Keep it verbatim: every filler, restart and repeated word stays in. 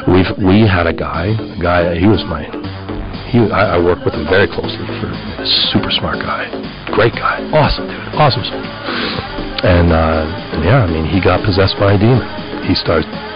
we've we had a guy, a guy. He was my. He, I, I worked with him very closely. For a super smart guy, great guy, awesome dude, awesome soul. And, uh, and yeah, I mean, he got possessed by a demon. He starts